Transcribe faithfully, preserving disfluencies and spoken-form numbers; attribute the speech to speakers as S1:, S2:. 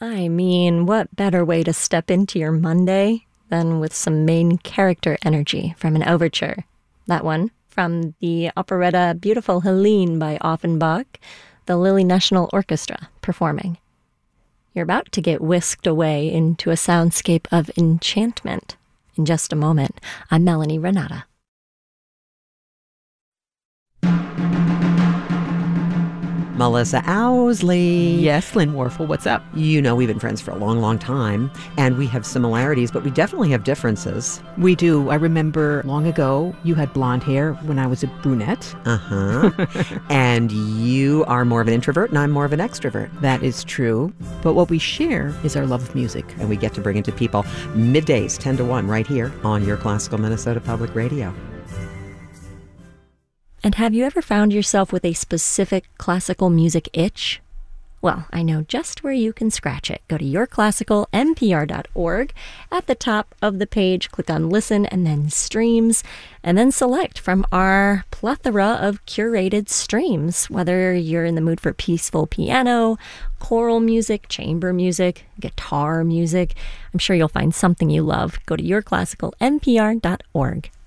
S1: I mean, what better way to step into your Monday than with some main character energy from an overture? That one from the operetta Beautiful Helene by Offenbach, the Lille National Orchestra performing. You're about to get whisked away into a soundscape of enchantment. In just a moment, I'm Melanie Renata.
S2: Melissa Owsley.
S3: Yes, Lynn Warfel, what's up?
S2: You know, we've been friends for a long, long time, and we have similarities, but we definitely have differences.
S3: We do. I remember long ago, you had blonde hair when I was a brunette.
S2: Uh-huh. And you are more of an introvert, and I'm more of an extrovert.
S3: That is true. But what we share is our love of music.
S2: And we get to bring it to people middays, ten to one, right here on your Classical Minnesota Public Radio.
S1: And have you ever found yourself with a specific classical music itch? Well, I know just where you can scratch it. Go to your classical n p r dot org. At the top of the page, click on Listen and then Streams, and then select from our plethora of curated streams, whether you're in the mood for peaceful piano, choral music, chamber music, guitar music. I'm sure you'll find something you love. Go to your classical n p r dot org.